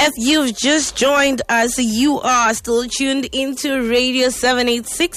If you've just joined us, you are still tuned into Radio 786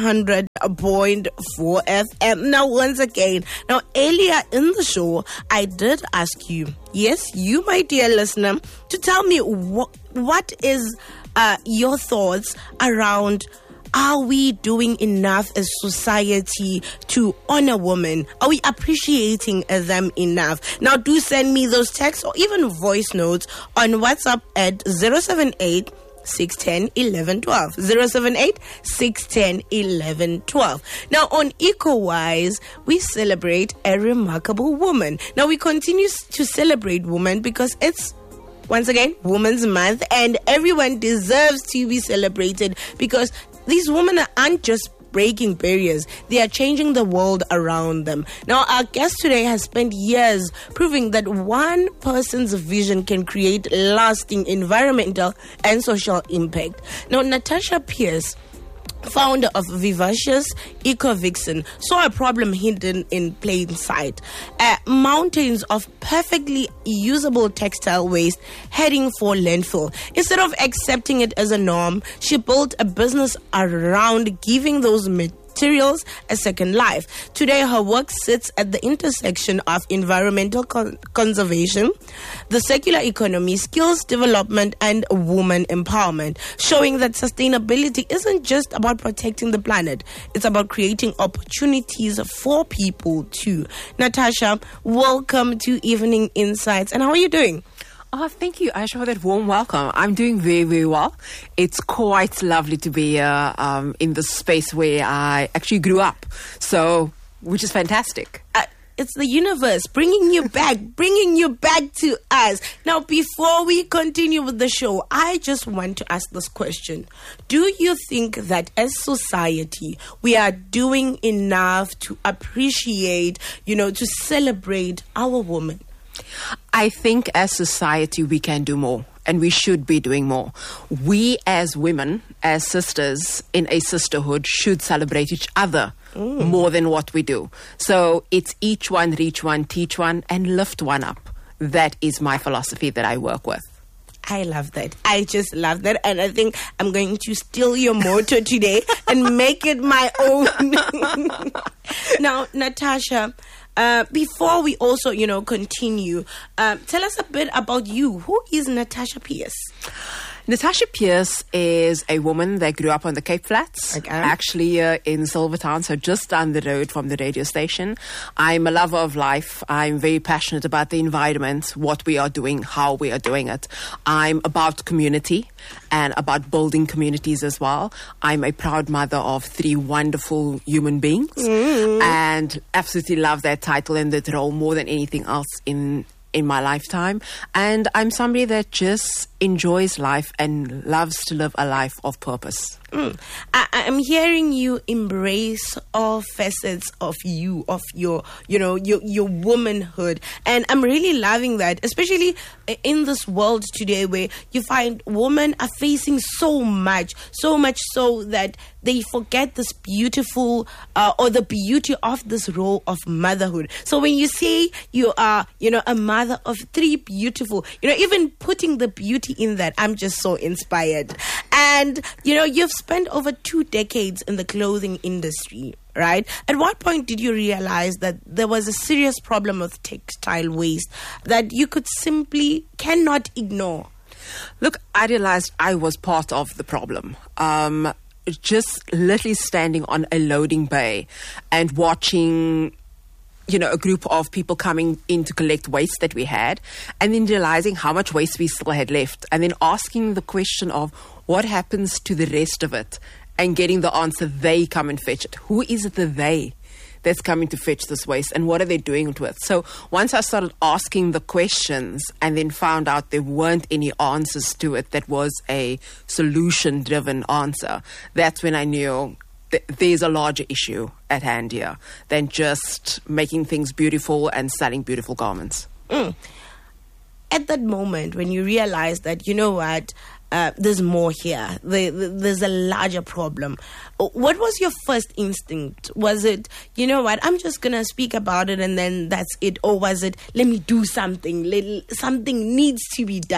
100.4 FM. Now, once again, earlier in the show, I did ask you, yes, you, my dear listener, to tell me what is your thoughts around, are we doing enough as society to honor women? Are we appreciating them enough? Now, do send me those texts or even voice notes on WhatsApp at 078 610 1112. 078 610 1112. Now, on EcoWise, we celebrate a remarkable woman. Now, we continue to celebrate women because it's, once again, Women's Month, and everyone deserves to be celebrated because these women aren't just breaking barriers, they are changing the world around them. Now, our guest today has spent years proving that one person's vision can create lasting environmental and social impact. Now, Natasha Pierce, founder of Vivacious Eco-Vixen, saw a problem hidden in plain sight. Mountains of perfectly usable textile waste heading for landfill. Instead of accepting it as a norm, she built a business around giving those materials a second life. Today, her work sits at the intersection of environmental conservation, the circular economy, skills development, and woman empowerment, showing that sustainability isn't just about protecting the planet, it's about creating opportunities for people too. Natasha, welcome to Evening Insights, and how are you doing? Oh, thank you, Aisha, for that warm welcome. I'm doing very, very well. It's quite lovely to be here in the space where I actually grew up, so which is fantastic. It's the universe bringing you back to us. Now, before we continue with the show, I just want to ask this question. Do you think that as society, we are doing enough to appreciate, to celebrate our women? I think as society we can do more, and we should be doing more. We as women, as sisters in a sisterhood, should celebrate each other more than what we do. So it's each one, reach one, teach one, and lift one up. That is my philosophy that I work with. I love that. I just love that. And I think I'm going to steal your motto today and make it my own. Now, Natasha, before we also, continue, tell us a bit about you. Who is Natasha Pierce? Natasha Pierce is a woman that grew up on the Cape Flats, actually in Silvertown, so just down the road from the radio station. I'm a lover of life. I'm very passionate about the environment, what we are doing, how we are doing it. I'm about community and about building communities as well. I'm a proud mother of 3 wonderful human beings and absolutely love that title and that role more than anything else in my lifetime. And I'm somebody that just enjoys life and loves to live a life of purpose. I'm hearing you embrace all facets of you, of your womanhood, and I'm really loving that, especially in this world today where you find women are facing so much so that they forget this beautiful or the beauty of this role of motherhood. So when you say you are, a mother of 3 beautiful, even putting the beauty in that, I'm just so inspired. And, you've spent over 2 decades in the clothing industry, right? At what point did you realize that there was a serious problem with textile waste that you cannot ignore? Look, I realized I was part of the problem. Just literally standing on a loading bay and watching a group of people coming in to collect waste that we had, and then realizing how much waste we still had left, and then asking the question of what happens to the rest of it, and getting the answer, they come and fetch it. Who is it, the they, that's coming to fetch this waste, and what are they doing with it? So once I started asking the questions and then found out there weren't any answers to it, that was a solution-driven answer, that's when I knew there's a larger issue at hand here than just making things beautiful and selling beautiful garments. At that moment when you realize that, there's more here, there's a larger problem, what was your first instinct? Was it, I'm just going to speak about it and then that's it? Or was it, let me do something, something needs to be done?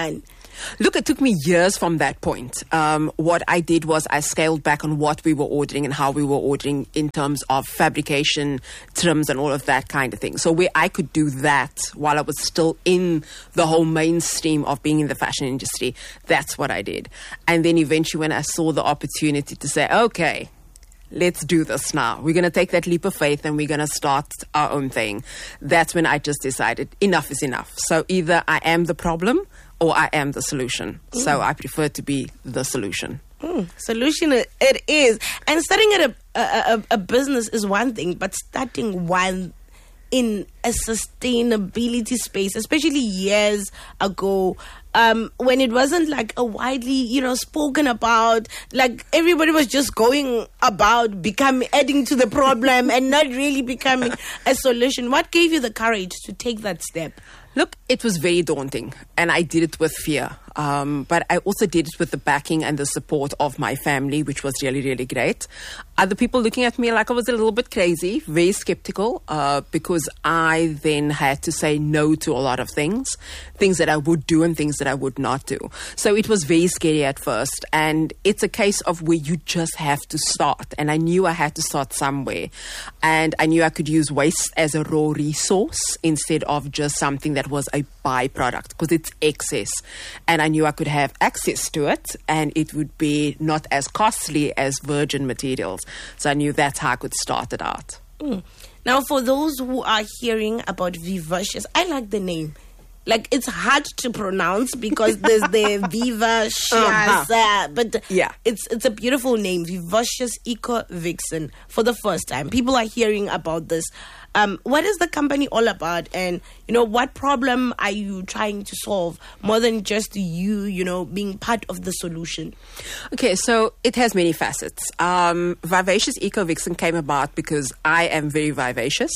Look, it took me years from that point. What I did was I scaled back on what we were ordering and how we were ordering in terms of fabrication, trims, and all of that kind of thing. So where I could do that while I was still in the whole mainstream of being in the fashion industry, that's what I did. And then eventually when I saw the opportunity to say, okay, let's do this now. We're going to take that leap of faith and we're going to start our own thing. That's when I just decided enough is enough. So either I am the problem or I am the solution. So I prefer to be the solution. Solution it is. And starting at a business is one thing, but starting one in a sustainability space, especially years ago, when it wasn't like a widely, spoken about, like everybody was just going about adding to the problem and not really becoming a solution. What gave you the courage to take that step? Look, it was very daunting and I did it with fear. But I also did it with the backing and the support of my family, which was really, really great. Other people looking at me like I was a little bit crazy, very skeptical, because I then had to say no to a lot of things that I would do and things that I would not do. So it was very scary at first. And it's a case of where you just have to start. And I knew I had to start somewhere. And I knew I could use waste as a raw resource instead of just something that was a byproduct, because it's excess. And I knew I could have access to it and it would be not as costly as virgin materials. So I knew that's how I could start it out. Now, for those who are hearing about Vivacious, I like the name. Like, it's hard to pronounce because there's the Vivacious, but yeah, it's a beautiful name, Vivacious Eco Vixen. For the first time, people are hearing about this. What is the company all about, and what problem are you trying to solve more than just you being part of the solution? Okay, so it has many facets. Vivacious Eco Vixen came about because I am very vivacious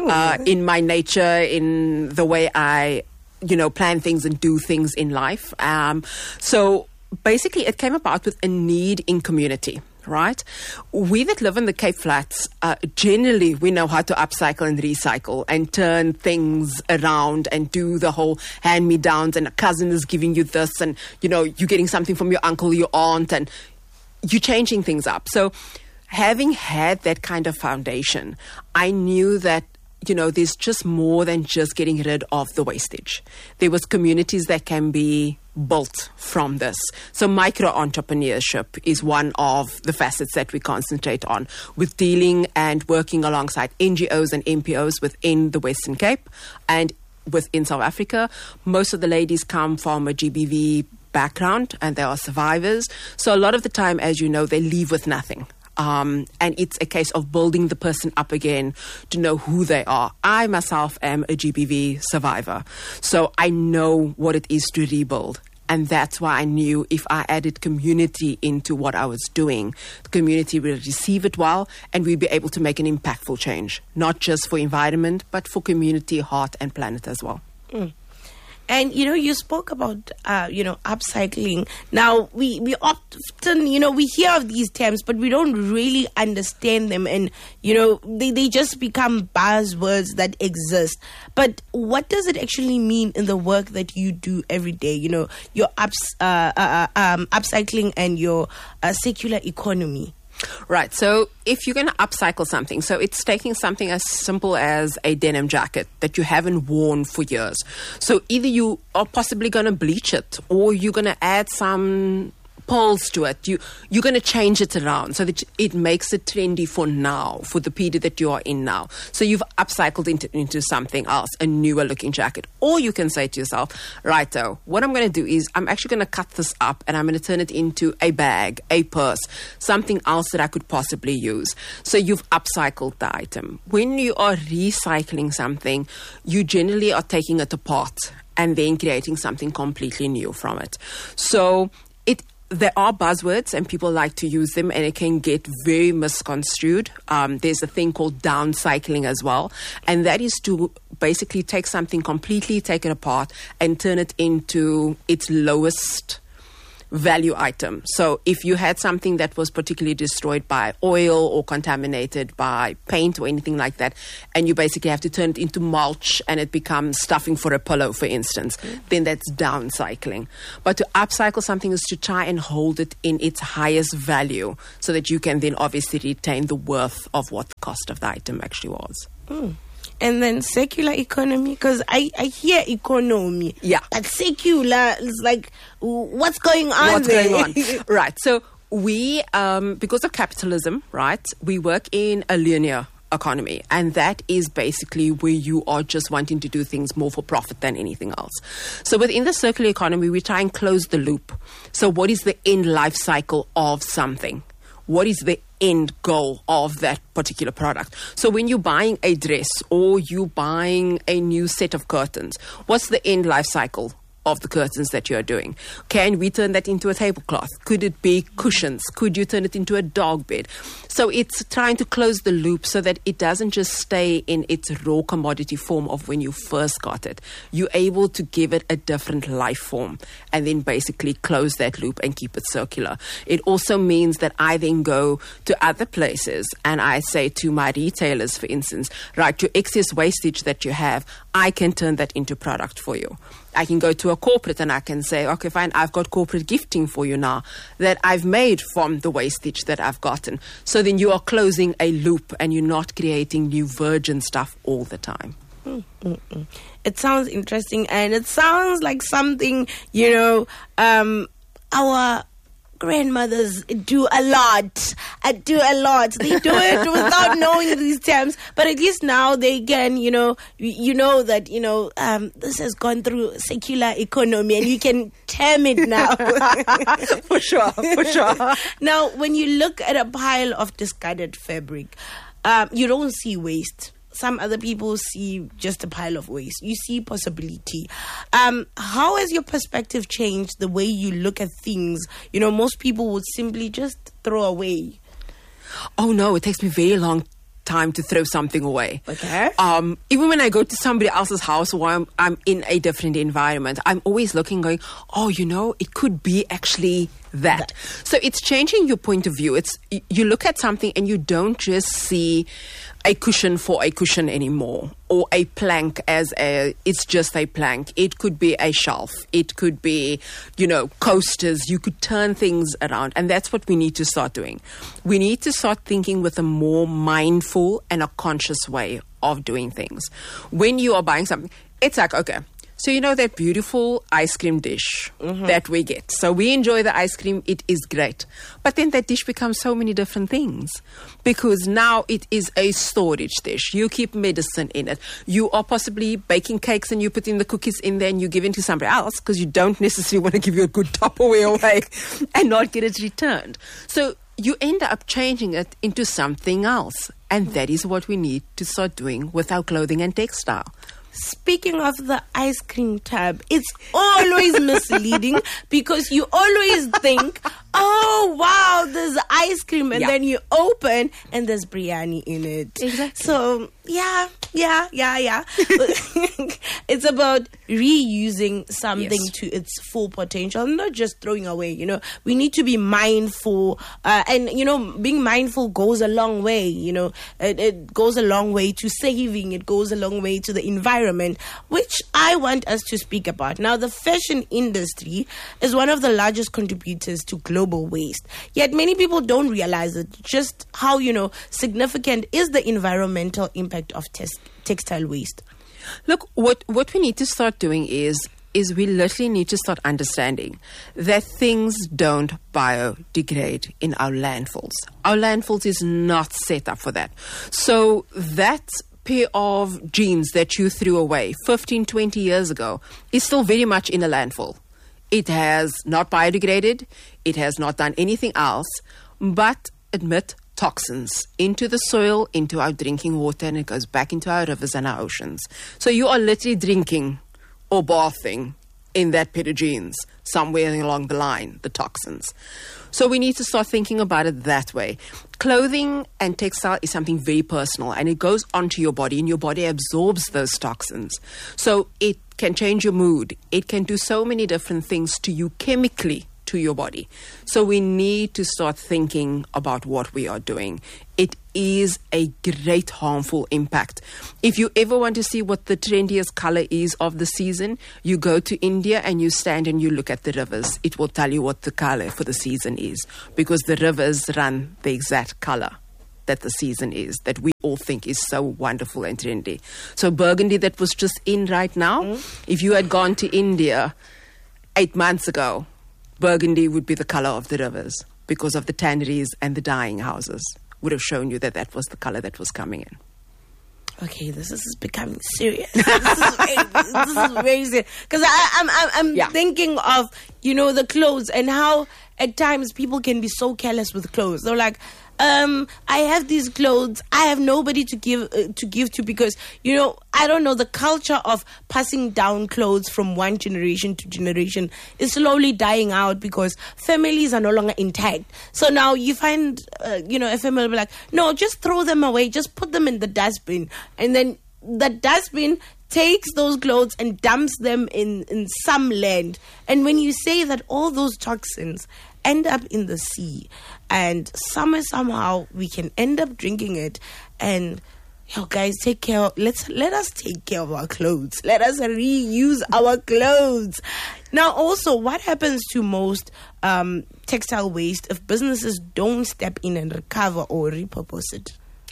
in my nature, in the way I plan things and do things in life. So basically it came about with a need in community. Right? We that live in the Cape Flats, generally we know how to upcycle and recycle and turn things around and do the whole hand-me-downs, and a cousin is giving you this and, you're getting something from your uncle, your aunt, and you're changing things up. So having had that kind of foundation, I knew that there's just more than just getting rid of the wastage. There was communities that can be built from this. So micro-entrepreneurship is one of the facets that we concentrate on, with dealing and working alongside NGOs and NPOs within the Western Cape and within South Africa. Most of the ladies come from a GBV background and they are survivors. So a lot of the time, as you know, they leave with nothing. And it's a case of building the person up again to know who they are. I myself am a GBV survivor, so I know what it is to rebuild. And that's why I knew if I added community into what I was doing, the community will receive it well and we'll be able to make an impactful change, not just for environment, but for community, heart and planet as well. And, you spoke about, upcycling. Now, we often, we hear of these terms, but we don't really understand them. And, they just become buzzwords that exist. But what does it actually mean in the work that you do every day? Your upcycling and your circular economy. Right. So if you're going to upcycle something, so it's taking something as simple as a denim jacket that you haven't worn for years. So either you are possibly going to bleach it or you're going to add some pearls to it. You're going to change it around so that it makes it trendy for now, for the period that you are in now. So you've upcycled into something else, a newer looking jacket. Or you can say to yourself, righto, what I'm going to do is I'm actually going to cut this up and I'm going to turn it into a bag, a purse, something else that I could possibly use. So you've upcycled the item. When you are recycling something, you generally are taking it apart and then creating something completely new from it. So there are buzzwords and people like to use them and it can get very misconstrued. There's a thing called downcycling as well. And that is to basically take something completely, take it apart and turn it into its lowest value item. So if you had something that was particularly destroyed by oil or contaminated by paint or anything like that, and you basically have to turn it into mulch and it becomes stuffing for a pillow, for instance, then that's downcycling. But to upcycle something is to try and hold it in its highest value so that you can then obviously retain the worth of what the cost of the item actually was. And then circular economy, because I hear economy. Yeah. But circular is like, what's going on What's there? going on? Right. So we, because of capitalism, right, we work in a linear economy, and that is basically where you are just wanting to do things more for profit than anything else. So within the circular economy, we try and close the loop. So what is the end life cycle of something? What is the end goal of that particular product? So when you're buying a dress or you're buying a new set of curtains, what's the end life cycle of the curtains that you're doing? Can we turn that into a tablecloth? Could it be cushions? Could you turn it into a dog bed? So it's trying to close the loop so that it doesn't just stay in its raw commodity form of when you first got it. You're able to give it a different life form and then basically close that loop and keep it circular. It also means that I then go to other places and I say to my retailers, for instance, right, your excess wastage that you have, I can turn that into product for you. I can go to a corporate and I can say, okay, fine, I've got corporate gifting for you now that I've made from the wastage that I've gotten. So then you are closing a loop and you're not creating new virgin stuff all the time. It sounds interesting, and it sounds like something, our grandmothers do a lot. They do it without knowing these terms, but at least now they can, that, this has gone through circular economy and you can term it now. For sure. Now, when you look at a pile of discarded fabric, you don't see waste. Some other people see just a pile of waste. You see possibility. How has your perspective changed the way you look at things? Most people would simply just throw away. Oh, no, it takes me a very long time to throw something away. Okay. Even when I go to somebody else's house or I'm in a different environment, I'm always looking, going, it could be actually that. So it's changing your point of view. You look at something and you don't just see a cushion for a cushion anymore, or a plank it's just a plank. It could be a shelf. It could be, coasters. You could turn things around. And that's what we need to start doing. We need to start thinking with a more mindful and a conscious way of doing things. When you are buying something, it's like, okay, so that beautiful ice cream dish that we get. So we enjoy the ice cream. It is great. But then that dish becomes so many different things because now it is a storage dish. You keep medicine in it. You are possibly baking cakes and you put in the cookies in there and you give it to somebody else because you don't necessarily want to give you a good Tupperware away and not get it returned. So you end up changing it into something else. And that is what we need to start doing with our clothing and textile. Speaking of the ice cream tub, it's always misleading because you always think, oh, wow, there's ice cream. And then you open and there's biryani in it. Exactly. So, yeah. It's about reusing something to its full potential, not just throwing away. We need to be mindful. And, being mindful goes a long way. It goes a long way to saving. It goes a long way to the environment, which I want us to speak about. Now, the fashion industry is one of the largest contributors to global waste. Yet many people don't realize it, just how, significant is the environmental impact of textile waste. Look, what we need to start doing is we literally need to start understanding that things don't biodegrade in our landfills. Our landfills is not set up for that. So that pair of jeans that you threw away 15, 20 years ago is still very much in a landfill. It has not biodegraded. It has not done anything else but emit toxins into the soil, into our drinking water, and it goes back into our rivers and our oceans. So you are literally drinking or bathing in that pair of jeans somewhere along the line, the toxins. So we need to start thinking about it that way. Clothing and textile is something very personal, and it goes onto your body, and your body absorbs those toxins. So it can change your mood. It can do so many different things to you chemically to your body. So we need to start thinking about what we are doing. It is a great harmful impact. If you ever want to see what the trendiest color is of the season, you go to India and you stand and you look at the rivers. It will tell you what the color for the season is, because the rivers run the exact color that the season is, that we all think is so wonderful and trendy. So burgundy, that was just in right now, if you had gone to India 8 months ago, burgundy would be the color of the rivers, because of the tanneries and the dyeing houses would have shown you that that was the color that was coming in. Okay, this is becoming serious. This is very serious. Because I'm thinking of, the clothes and how at times people can be so careless with clothes. They're like, I have these clothes. I have nobody to give to because, I don't know, the culture of passing down clothes from one generation to generation is slowly dying out because families are no longer intact. So now you find, a family will be like, no, just throw them away. Just put them in the dustbin. And then the dustbin takes those clothes and dumps them in some land. And when you say that all those toxins end up in the sea, and somehow we can end up drinking it, and guys, let us take care of our clothes. Let us reuse our clothes. Now, also, what happens to most textile waste if businesses don't step in and recover or repurpose it?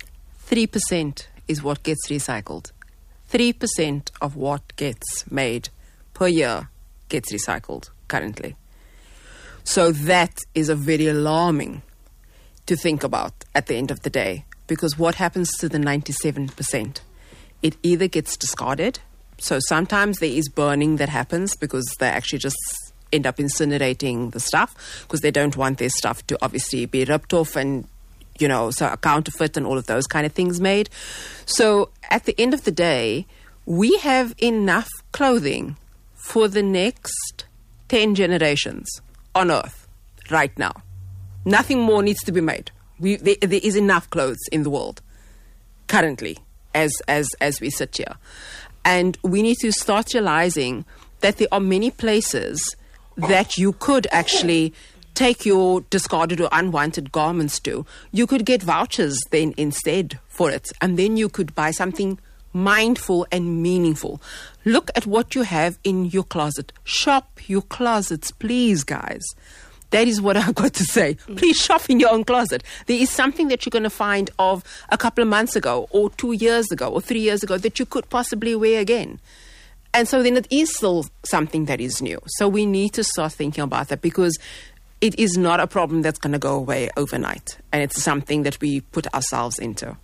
3% is what gets recycled. 3% of what gets made per year gets recycled currently. So that is a very alarming to think about at the end of the day, because what happens to the 97%? It either gets discarded. So sometimes there is burning that happens because they actually just end up incinerating the stuff because they don't want their stuff to obviously be ripped off and, so a counterfeit and all of those kind of things made. So at the end of the day, we have enough clothing for the next 10 generations on Earth right now. Nothing more needs to be made. There is enough clothes in the world currently as we sit here. And we need to start realizing that there are many places that you could actually take your discarded or unwanted garments to. You could get vouchers then instead for it. And then you could buy something mindful and meaningful. Look at what you have in your closet. Shop your closets, please, guys. That is what I've got to say. Please shop in your own closet. There is something that you're going to find of a couple of months ago or 2 years ago or 3 years ago that you could possibly wear again. And so then it is still something that is new. So we need to start thinking about that, because it is not a problem that's going to go away overnight. And it's something that we put ourselves into.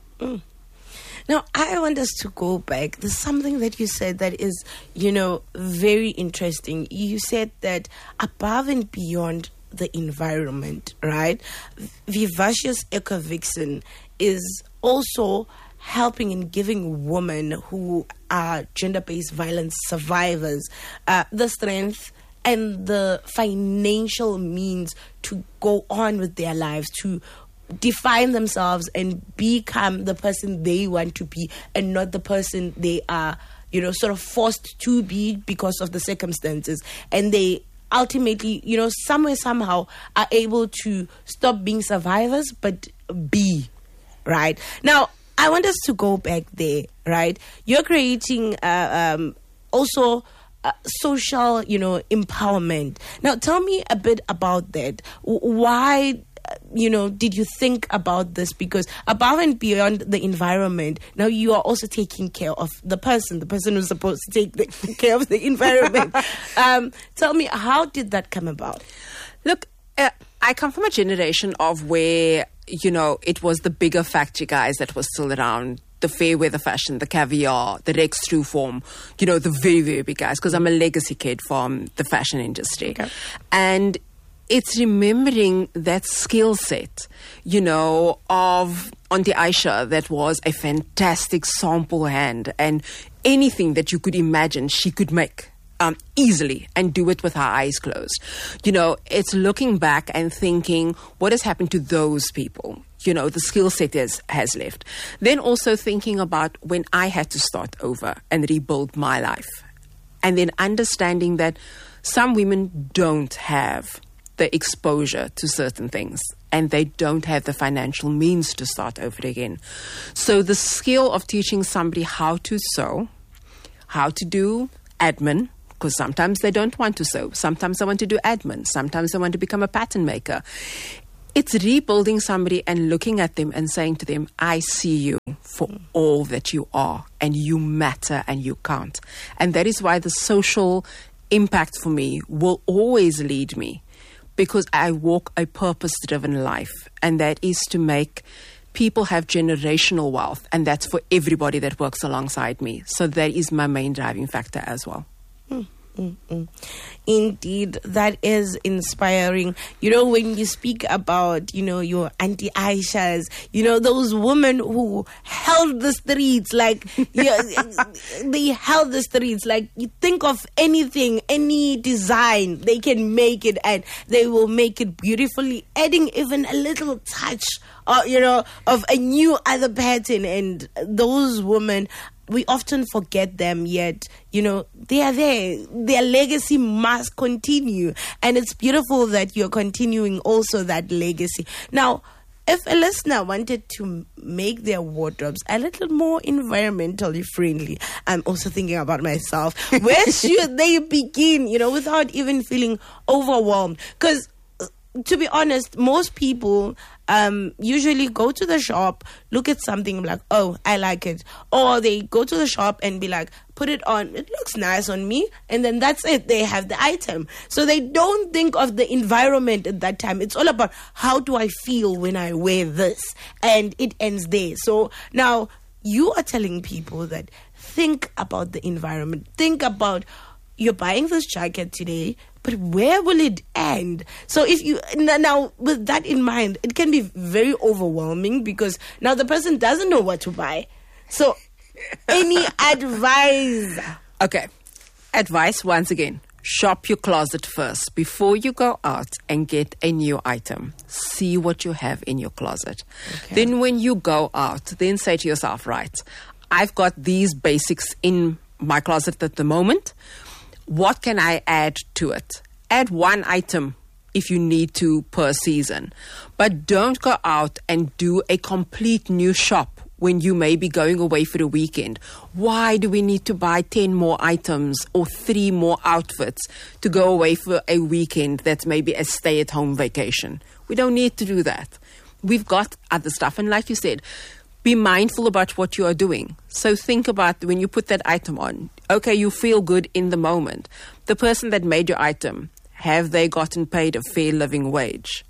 Now, I want us to go back. There's something that you said that is, very interesting. You said that above and beyond the environment, right, Vivacious Eco-Vixen is also helping and giving women who are gender-based violence survivors the strength and the financial means to go on with their lives, to define themselves and become the person they want to be and not the person they are, sort of forced to be because of the circumstances. And they ultimately, somehow are able to stop being survivors but be, right? Now, I want us to go back there, right? You're creating also social, empowerment. Now, tell me a bit about that. Why did you think about this? Because above and beyond the environment, now you are also taking care of the person who's supposed to take care of the environment. Tell me, how did that come about? Look, I come from a generation of where, it was the bigger factory guys that were still around. The Fairweather Fashion, the Caviar, the Rex Trueform, the very, very big guys, because I'm a legacy kid from the fashion industry. Okay. And it's remembering that skill set, of Auntie Aisha, that was a fantastic sample hand, and anything that you could imagine she could make easily and do it with her eyes closed. It's looking back and thinking, what has happened to those people? The skill set has left. Then also thinking about when I had to start over and rebuild my life. And then understanding that Some women don't have the exposure to certain things, and they don't have the financial means to start over again. So the skill of teaching somebody how to sew, how to do admin, because sometimes they don't want to sew, sometimes they want to do admin, sometimes they want to become a pattern maker. It's rebuilding somebody and looking at them and saying to them, I see you for all that you are, and you matter and you count. And that is why the social impact for me will always lead me, because I walk a purpose-driven life, and that is to make people have generational wealth, and that's for everybody that works alongside me. So that is my main driving factor as well. Indeed, that is inspiring. You know, when you speak about, your Auntie Aishas, those women who held the streets, like, they held the streets. Like, you think of anything, any design, they can make it, and they will make it beautifully, adding even a little touch, of a new other pattern. And those women, we often forget them, yet, they are there. Their legacy must continue. And it's beautiful that you're continuing also that legacy. Now, if a listener wanted to make their wardrobes a little more environmentally friendly, I'm also thinking about myself, where should they begin, without even feeling overwhelmed? Because, to be honest, most people usually go to the shop, look at something like, oh, I like it. Or they go to the shop and be like, put it on. It looks nice on me. And then that's it. They have the item. So they don't think of the environment at that time. It's all about, how do I feel when I wear this? And it ends there. So now you are telling people that think about the environment. Think about, you're buying this jacket today, but where will it end? So if you, now with that in mind, it can be very overwhelming, because now the person doesn't know what to buy. So any advice? Okay. Advice once again. Shop your closet first before you go out and get a new item. See what you have in your closet. Okay. Then when you go out, then say to yourself, right, I've got these basics in my closet at the moment. What can I add to it? Add one item if you need to per season. But don't go out and do a complete new shop when you may be going away for the weekend. Why do we need to buy 10 more items or 3 more outfits to go away for a weekend that's maybe a stay-at-home vacation? We don't need to do that. We've got other stuff. And like you said, be mindful about what you are doing. So think about when you put that item on. Okay, you feel good in the moment. The person that made your item, have they gotten paid a fair living wage?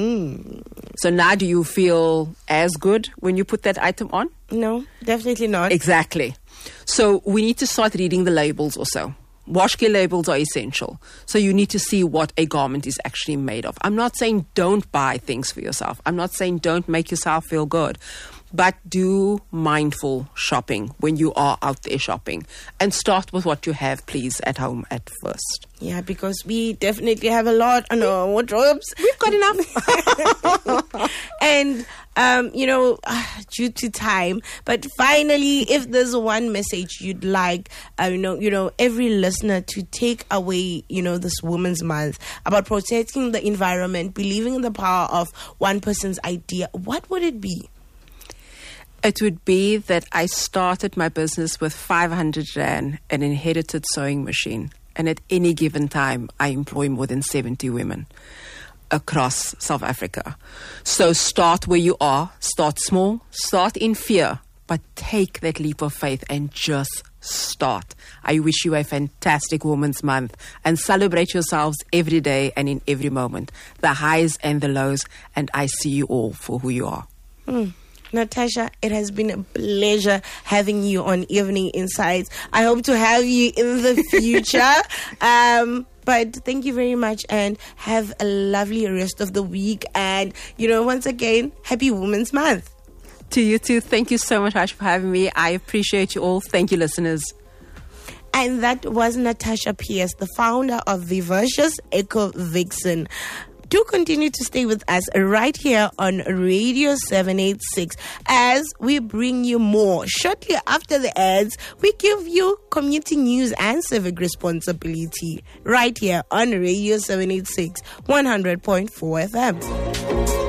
So now do you feel as good when you put that item on? No, definitely not. Exactly. So we need to start reading the labels also. Wash care labels are essential. So you need to see what a garment is actually made of. I'm not saying don't buy things for yourself. I'm not saying don't make yourself feel good. But do mindful shopping when you are out there shopping. And start with what you have, please, at home at first. Yeah, because we definitely have a lot on our wardrobes. We've got enough. And, due to time. But finally, if there's one message you'd like, every listener to take away, this Women's Month about protecting the environment, believing in the power of one person's idea, what would it be? It would be that I started my business with 500 Rand, an inherited sewing machine. And at any given time, I employ more than 70 women across South Africa. So start where you are, start small, start in fear, but take that leap of faith and just start. I wish you a fantastic Women's Month and celebrate yourselves every day and in every moment, the highs and the lows, and I see you all for who you are. Natasha, it has been a pleasure having you on Evening Insights. I hope to have you in the future. But thank you very much and have a lovely rest of the week. And, once again, happy Women's Month. To you too. Thank you so much, Ash, for having me. I appreciate you all. Thank you, listeners. And that was Natasha Pierce, the founder of Vivacious Eco Vixen. do continue to stay with us right here on Radio 786 as we bring you more. Shortly after the ads, we give you community news and civic responsibility right here on Radio 786 100.4 FM.